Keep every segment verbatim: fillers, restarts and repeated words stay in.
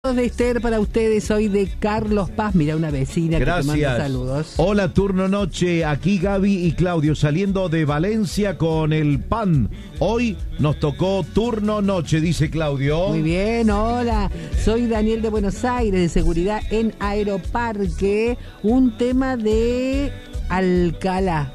de Esther para ustedes, soy de Carlos Paz, mira una vecina. Gracias. Que te manda saludos. Hola, turno noche, aquí Gaby y Claudio saliendo de Valencia con el pan. Hoy nos tocó turno noche, dice Claudio. Muy bien, hola, soy Daniel de Buenos Aires, de seguridad en Aeroparque, un tema de Alcalá.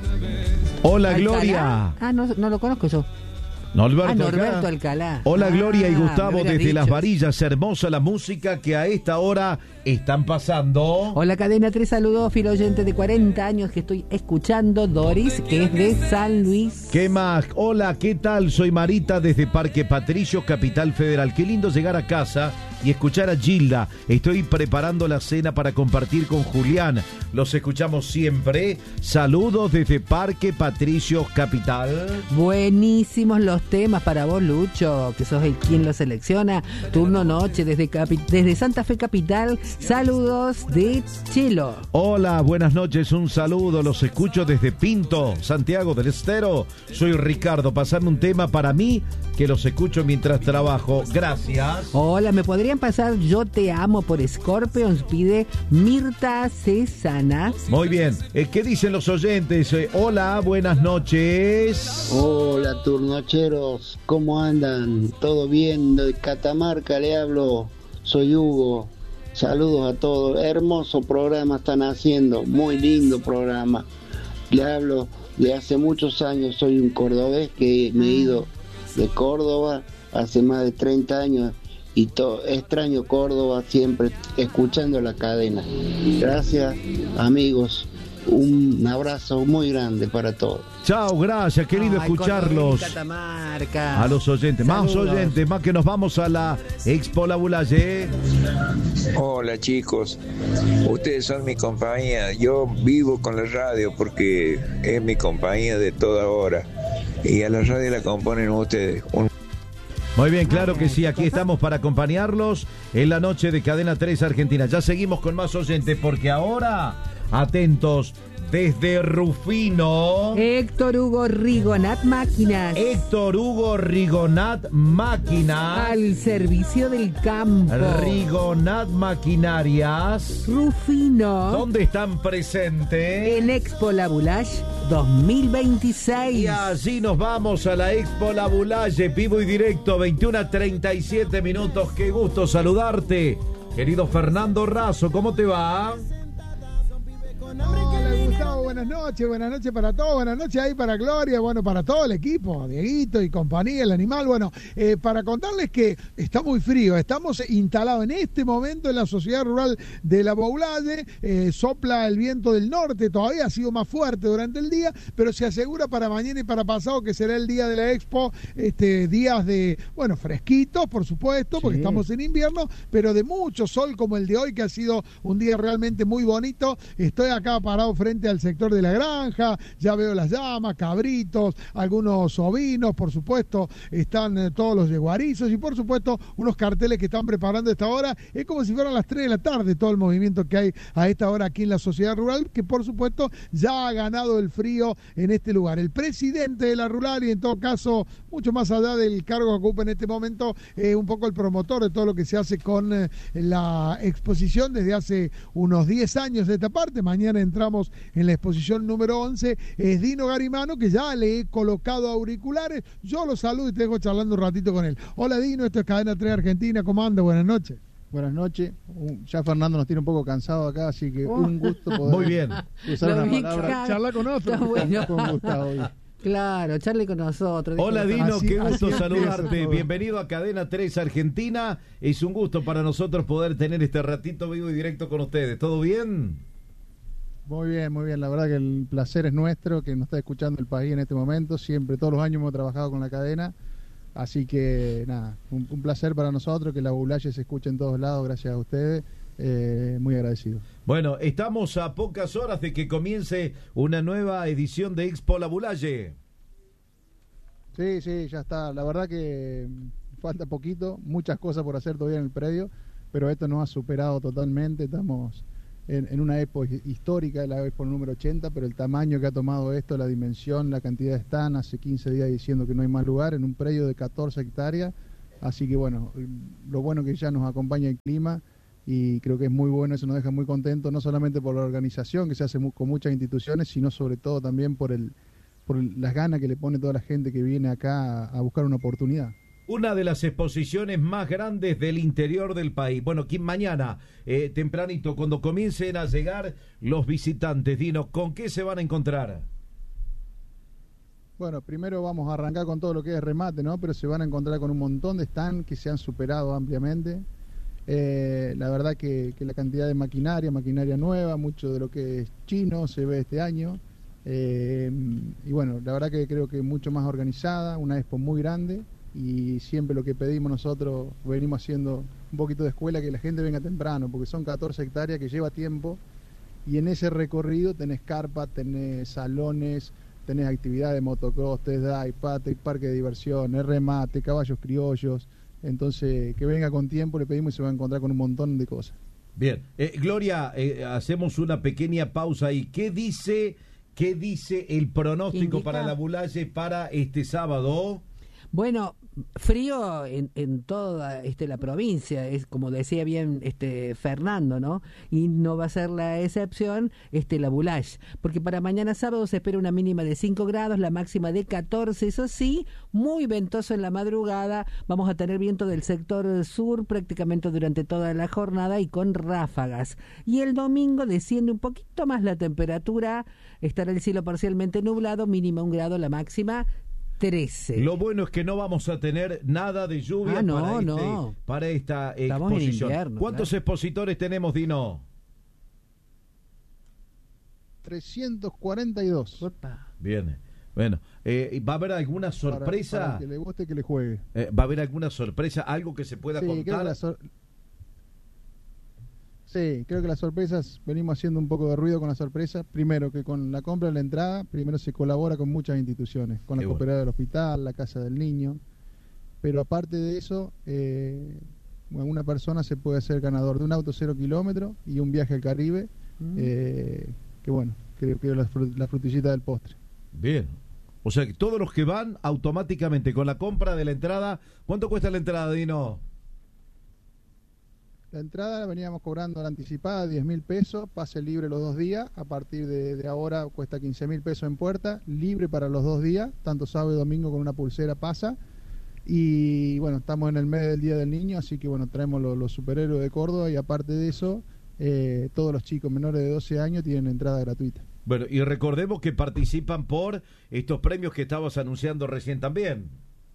Hola, ¿Alcalá? Gloria. Ah, no, no lo conozco yo. Norberto, ah, Norberto Alcalá. Alcalá. Hola, ah, Gloria y Gustavo me desde dicho. Las Varillas. Hermosa la música que a esta hora están pasando. Hola, Cadena tres, saludos, fiel oyente de cuarenta años que estoy escuchando. Doris, que es de San Luis. ¿Qué más? Hola, ¿qué tal? Soy Marita desde Parque Patricios, Capital Federal. Qué lindo llegar a casa y escuchar a Gilda. Estoy preparando la cena para compartir con Julián. Los escuchamos siempre. Saludos desde Parque Patricios, Capital. Buenísimos los temas para vos, Lucho, que sos el quien los selecciona. Turno noche desde, Capi- desde Santa Fe Capital. Saludos de Chelo. Hola, buenas noches, un saludo. Los escucho desde Pinto, Santiago del Estero. Soy Ricardo, pasando un tema para mí que los escucho mientras trabajo. Gracias. Hola, ¿me podrían pasar Yo Te Amo por Scorpions? Pide Mirta Cesana. Muy bien. Eh, ¿Qué dicen los oyentes? Eh, hola, buenas noches. Hola, turnocheros, ¿cómo andan? ¿Todo bien? De Catamarca le hablo, soy Hugo. Saludos a todos. Hermoso programa están haciendo, muy lindo programa. Le hablo de hace muchos años, soy un cordobés que me he ido de Córdoba hace más de treinta años y to- extraño Córdoba siempre escuchando la cadena. Gracias, amigos. Un abrazo muy grande para todos. Chao, gracias, qué lindo Ay, escucharlos. Córdoba, Catamarca. A los oyentes, más Saludos. oyentes, más que nos vamos a la Expo La Boulaye. Hola chicos, ustedes son mi compañía, yo vivo con la radio porque es mi compañía de toda hora y a la radio la componen ustedes. Un... Muy bien, claro que sí, aquí estamos para acompañarlos en la noche de Cadena tres Argentina. Ya seguimos con más oyentes porque ahora, atentos, desde Rufino, Héctor Hugo Rigonat Máquinas. Héctor Hugo Rigonat Máquinas. Al servicio del campo. Rigonat Maquinarias. Rufino. ¿Dónde están presentes? En Expo La Boulaye dos mil veintiséis. Y así nos vamos a la Expo La Boulaye, vivo y directo, veintiuno a treinta y siete minutos. Qué gusto saludarte, querido Fernando Razo, ¿cómo te va? Hola Gustavo, buenas noches, buenas noches para todos, buenas noches ahí para Gloria, bueno, para todo el equipo, Dieguito y compañía, el animal, bueno, eh, para contarles que está muy frío, estamos instalados en este momento en la Sociedad Rural de La Boulaye, eh, sopla el viento del norte, todavía ha sido más fuerte durante el día, pero se asegura para mañana y para pasado que será el día de la Expo, este, días de, bueno, fresquitos, por supuesto, porque Sí. estamos en invierno, pero de mucho sol como el de hoy, que ha sido un día realmente muy bonito. Estoy acá parado frente al sector de la granja, ya veo las llamas, cabritos, algunos ovinos, por supuesto, están eh, todos los yeguarizos y por supuesto unos carteles que están preparando a esta hora. Es como si fueran las tres de la tarde todo el movimiento que hay a esta hora aquí en la sociedad rural, que por supuesto ya ha ganado el frío en este lugar. El presidente de la rural, y en todo caso, mucho más allá del cargo que ocupa en este momento, eh, un poco el promotor de todo lo que se hace con eh, la exposición desde hace unos diez años de esta parte. Mañana entramos en la exposición número once, es Dino Garimano, que ya le he colocado auriculares. Yo lo saludo y te dejo charlando un ratito con él. Hola Dino, esto es Cadena tres Argentina, ¿cómo anda? Buenas noches. Buenas noches. Uh, ya Fernando nos tiene un poco cansado acá, así que Oh. un gusto poder Muy bien. usar Lo una vi palabra. claro. Charla con otro. Está bueno. Con Gustavo hoy. Claro, charle con nosotros. Hola déjalo Dino, Así- qué así gusto empieza saludarte. todo. Bienvenido a Cadena tres Argentina. Es un gusto para nosotros poder tener este ratito vivo y directo con ustedes. ¿Todo bien? Muy bien, muy bien. La verdad que el placer es nuestro, que nos está escuchando el país en este momento. Siempre, todos los años hemos trabajado con la cadena. Así que, nada, un, un placer para nosotros, que la Boulaye se escuche en todos lados, gracias a ustedes. Eh, muy agradecido. Bueno, estamos a pocas horas de que comience una nueva edición de Expo La Boulaye. Sí, sí, ya está. La verdad que falta poquito, muchas cosas por hacer todavía en el predio, pero esto nos ha superado totalmente. Estamos en, en una época histórica, la Expo número ochenta, pero el tamaño que ha tomado esto, la dimensión, la cantidad de stand, hace quince días diciendo que no hay más lugar, en un predio de catorce hectáreas, Así que bueno, lo bueno que ya nos acompaña el clima y creo que es muy bueno, eso nos deja muy contentos, no solamente por la organización que se hace mu- con muchas instituciones, sino sobre todo también por el por el- las ganas que le pone toda la gente que viene acá a, a buscar una oportunidad. Una de las exposiciones más grandes del interior del país. Bueno, aquí mañana, eh, tempranito, cuando comiencen a llegar los visitantes, Dino, ¿con qué se van a encontrar? Bueno, primero vamos a arrancar con todo lo que es remate, ¿no? Pero se van a encontrar con un montón de stands que se han superado ampliamente. Eh, la verdad que, que la cantidad de maquinaria, maquinaria nueva, mucho de lo que es chino se ve este año. Eh, y bueno, la verdad que creo que mucho más organizada, una expo muy grande y siempre lo que pedimos nosotros, venimos haciendo un poquito de escuela, que la gente venga temprano, porque son catorce hectáreas que lleva tiempo y en ese recorrido tenés carpa, tenés salones, tenés actividades de motocross, test drive, pate, parque de diversión, remate, caballos criollos. Entonces, que venga con tiempo, le pedimos y se va a encontrar con un montón de cosas. Bien, eh, Gloria, eh, hacemos una pequeña pausa ahí. ¿Qué dice, qué dice el pronóstico para la Boulaye para este sábado? Bueno, frío en, en toda este, la provincia, es como decía bien este Fernando, ¿no? Y no va a ser la excepción este la Boulaye, porque para mañana sábado se espera una mínima de cinco grados, la máxima de catorce, eso sí, muy ventoso en la madrugada, vamos a tener viento del sector sur prácticamente durante toda la jornada y con ráfagas. Y el domingo desciende un poquito más la temperatura, estará el cielo parcialmente nublado, mínima un grado, la máxima trece. Lo bueno es que no vamos a tener nada de lluvia ah, no, para, este, no. para esta Estamos exposición. en invierno, ¿Cuántos claro. expositores tenemos, Dino? trescientos cuarenta y dos. Opa. Bien, bueno, eh, ¿va a haber alguna sorpresa? Para, para que le guste, que le juegue. Eh, ¿Va a haber alguna sorpresa? ¿Algo que se pueda Sí, creo contar? que la sor- Sí, creo que las sorpresas, venimos haciendo un poco de ruido con las sorpresas. Primero, que con la compra de la entrada, primero se colabora con muchas instituciones, con Qué la bueno. Cooperativa del Hospital, la Casa del Niño. Pero aparte de eso, eh, bueno, una persona se puede hacer ganador de un auto cero kilómetro y un viaje al Caribe, Mm. eh, que bueno, creo que es la, fru- la frutillita del postre. Bien. O sea que todos los que van automáticamente con la compra de la entrada, ¿cuánto cuesta la entrada, Dino? La entrada la veníamos cobrando a la anticipada, diez mil pesos, pase libre los dos días, a partir de, de ahora cuesta quince mil pesos en puerta, libre para los dos días, tanto sábado y domingo con una pulsera pasa, y bueno, estamos en el mes del Día del Niño, así que bueno, traemos los, los superhéroes de Córdoba y aparte de eso, eh, todos los chicos menores de doce años tienen entrada gratuita. Bueno, y recordemos que participan por estos premios que estabas anunciando recién también.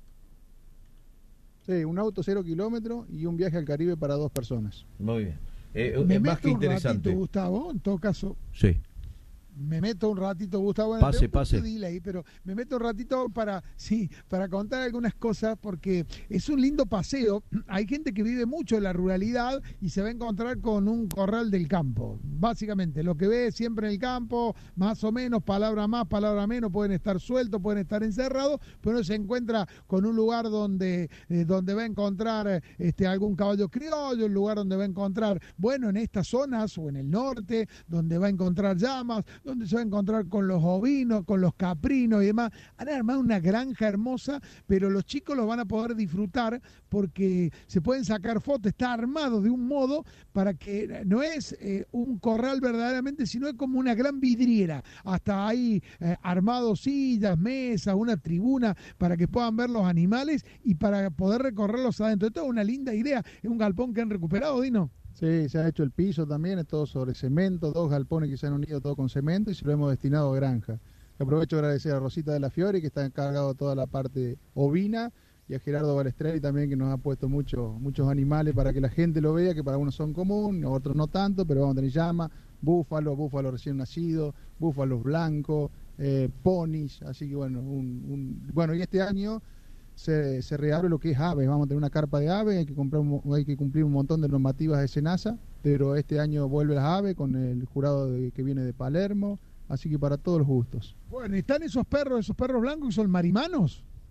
Sí, un auto cero kilómetros y un viaje al Caribe para dos personas. Muy bien. Eh, Me es más meto que un interesante. ratito, Gustavo, en todo caso, Sí. me meto un ratito, Gustavo, en Pase, el tengo un pase. delay, pero me meto un ratito para, sí, para contar algunas cosas, porque es un lindo paseo. Hay gente que vive mucho en la ruralidad y se va a encontrar con un corral del campo. Básicamente, lo que ve siempre en el campo, más o menos, palabra más, palabra menos, pueden estar sueltos, pueden estar encerrados, pero se encuentra con un lugar donde, eh, donde va a encontrar eh, este, algún caballo criollo, un lugar donde va a encontrar, bueno, en estas zonas o en el norte, donde va a encontrar llamas, donde se va a encontrar con los ovinos, con los caprinos y demás. Han armado una granja hermosa, pero los chicos lo van a poder disfrutar porque se pueden sacar fotos. Está armado de un modo para que no es eh, un corral verdaderamente, sino es como una gran vidriera. Hasta ahí eh, armado sillas, mesas, una tribuna para que puedan ver los animales y para poder recorrerlos adentro. Esto es una linda idea. Es un galpón que han recuperado, Dino. Sí, se ha hecho el piso también, es todo sobre cemento, dos galpones que se han unido todo con cemento y se lo hemos destinado a granja. Aprovecho de agradecer a Rosita de la Fiori, que está encargado de toda la parte ovina, y a Gerardo Balestrelli también, que nos ha puesto mucho, muchos animales para que la gente lo vea, que para unos son comunes, otros no tanto, pero vamos a tener llama, búfalo, búfalo recién nacido, búfalos blancos, eh, ponis, así que bueno, un, un, bueno, y este año Se, se reabre lo que es aves, vamos a tener una carpa de aves, hay que, comprar un, hay que cumplir un montón de normativas de SENASA, pero este año vuelve las aves con el jurado de, que viene de Palermo, así que para todos los gustos. Bueno, ¿están esos perros, esos perros blancos que son marimanos?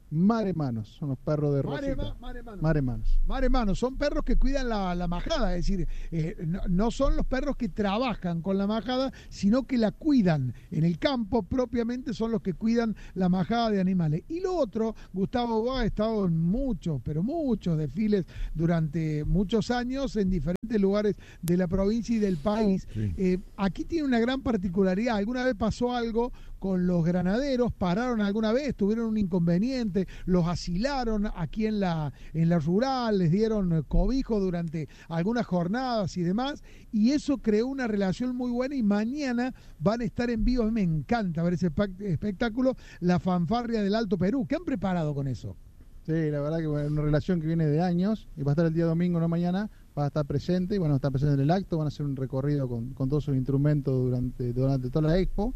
maremanos, son los perros de Rosita. Mare, maremanos. Maremanos. Maremanos, son perros que cuidan la, la majada, es decir, eh, no, no son los perros que trabajan con la majada, sino que la cuidan. En el campo propiamente son los que cuidan la majada de animales. Y lo otro, Gustavo, vos has estado en muchos, pero muchos desfiles durante muchos años en diferentes lugares de la provincia y del país. Sí. Eh, aquí tiene una gran particularidad. ¿Alguna vez pasó algo con los granaderos? ¿Pararon alguna vez? ¿Tuvieron un inconveniente? ¿Los asilaron aquí en la, en la rural? ¿Les dieron cobijo durante algunas jornadas y demás? Y eso creó una relación muy buena y mañana van a estar en vivo. A mí me encanta ver ese espectáculo, la fanfarria del Alto Perú. ¿Qué han preparado con eso? Sí, la verdad que bueno, una relación que viene de años y va a estar el día domingo, no mañana, va a estar presente y bueno, está presente en el acto, van a hacer un recorrido con, con todos sus instrumentos durante, durante toda la expo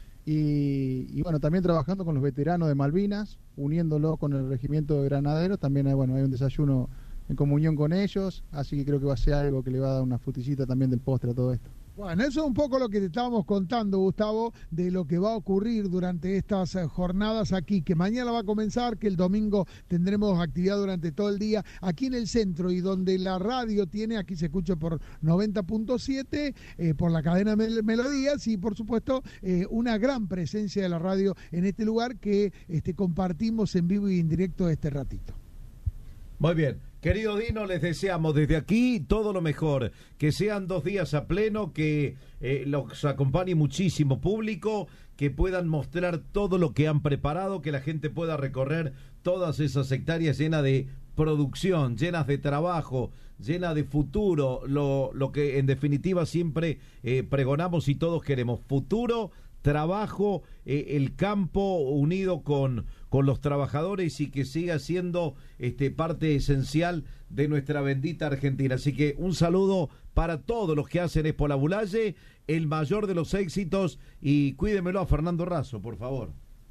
y, y bueno, también trabajando con los veteranos de Malvinas, uniéndolo con el regimiento de granaderos, también hay, bueno, hay un desayuno en comunión con ellos, así que creo que va a ser algo que le va a dar una fruticita también del postre a todo esto. Bueno, eso es un poco lo que te estábamos contando, Gustavo, de lo que va a ocurrir durante estas jornadas aquí, que mañana va a comenzar, que el domingo tendremos actividad durante todo el día aquí en el centro y donde la radio tiene, aquí se escucha por noventa punto siete, eh, por la cadena Mel Melodías y por supuesto eh, una gran presencia de la radio en este lugar que este, compartimos en vivo y en directo este ratito. Muy bien, querido Dino, les deseamos desde aquí todo lo mejor, que sean dos días a pleno, que eh, los acompañe muchísimo público, que puedan mostrar todo lo que han preparado, que la gente pueda recorrer todas esas hectáreas llenas de producción, llenas de trabajo, llenas de futuro, lo, lo que en definitiva siempre eh, pregonamos y todos queremos, futuro, trabajo, eh, el campo unido con, con los trabajadores y que siga siendo este, parte esencial de nuestra bendita Argentina. Así que un saludo para todos los que hacen Expo La Boulaye, el mayor de los éxitos y cuídemelo a Fernando Razo, por favor.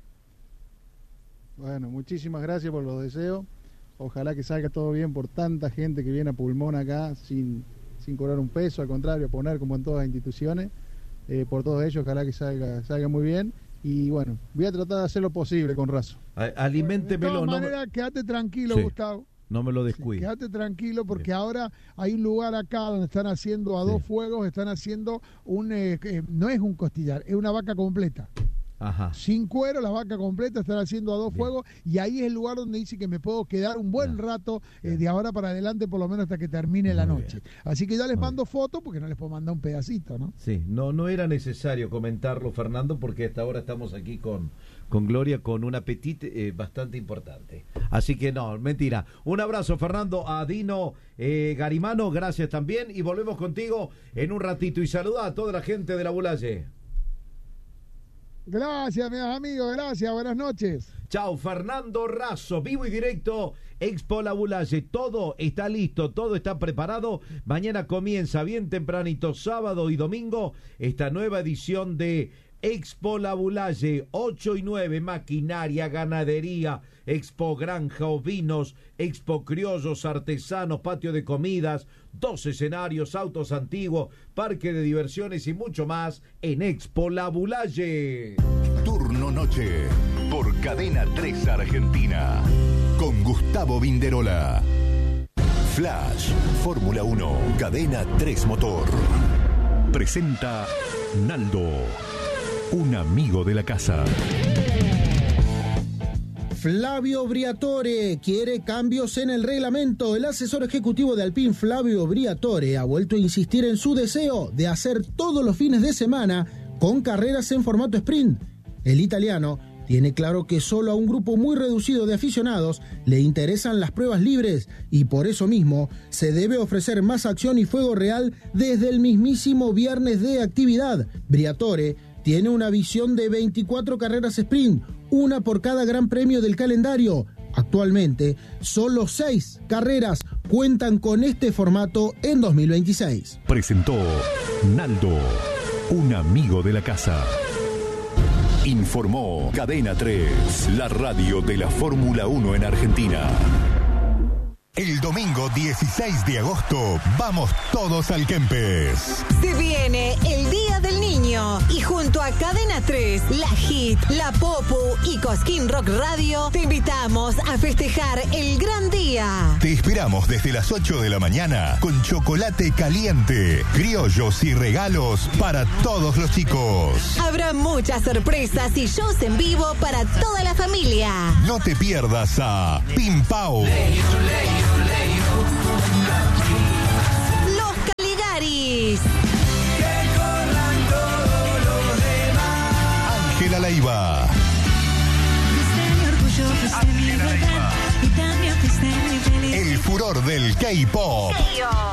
Bueno, muchísimas gracias por los deseos. Ojalá que salga todo bien por tanta gente que viene a pulmón acá sin, sin cobrar un peso, al contrario, a poner como en todas las instituciones. Eh, por todos ellos, ojalá que salga, salga muy bien y bueno, voy a tratar de hacer lo posible con Razo. Aliméntemelo. De todas no maneras, me... quédate tranquilo, sí, Gustavo. No me lo descuide. Sí, quédate tranquilo porque bien. Ahora hay un lugar acá donde están haciendo a sí. dos fuegos, están haciendo un, eh, eh, no es un costillar, es una vaca completa. Ajá. Sin cuero, la vaca completa, están haciendo a dos bien. fuegos y ahí es el lugar donde dice que me puedo quedar un buen no. rato eh, de ahora para adelante, por lo menos hasta que termine muy la noche. Bien. Así que ya les Muy mando fotos porque no les puedo mandar un pedacito, ¿no? Sí, no, no era necesario comentarlo, Fernando, porque hasta ahora estamos aquí con, con Gloria, con un apetito eh, bastante importante. Así que no, mentira. Un abrazo, Fernando, a Dino eh, Garimano, gracias también y volvemos contigo en un ratito y saluda a toda la gente de La Boulaye. Gracias, mis amigos, gracias, buenas noches. Chao, Fernando Razo, vivo y directo, Expo La Boulaye, todo está listo, todo está preparado, mañana comienza bien tempranito, sábado y domingo, esta nueva edición de Expo La Boulaye, ocho y nueve, maquinaria, ganadería, Expo Granja, ovinos, Expo Criollos, artesanos, patio de comidas, dos escenarios, autos antiguos, parque de diversiones y mucho más en Expo La Boulaye. Turno Noche, por Cadena tres Argentina, con Gustavo Vinderola. Flash, Fórmula uno, Cadena tres Motor. Presenta Naldo, un amigo de la casa. Flavio Briatore quiere cambios en el reglamento. El asesor ejecutivo de Alpine, Flavio Briatore, ha vuelto a insistir en su deseo de hacer todos los fines de semana con carreras en formato sprint. El italiano tiene claro que solo a un grupo muy reducido de aficionados le interesan las pruebas libres y por eso mismo se debe ofrecer más acción y fuego real desde el mismísimo viernes de actividad. Briatore tiene una visión de veinticuatro carreras sprint, una por cada gran premio del calendario. Actualmente, solo seis carreras cuentan con este formato en dos mil veintiséis. Presentó Naldo, un amigo de la casa. Informó Cadena tres, la radio de la Fórmula uno en Argentina. El domingo dieciséis de agosto vamos todos al Kempes. Se viene el Día del Niño y junto a Cadena tres, La Hit, La Popu y Cosquín Rock Radio te invitamos a festejar el gran día. Te esperamos desde las ocho de la mañana con chocolate caliente, criollos y regalos para todos los chicos. Habrá muchas sorpresas y shows en vivo para toda la familia. No te pierdas a Pim Pau, Los Caligaris, Ángela Leiva, el furor del K-pop.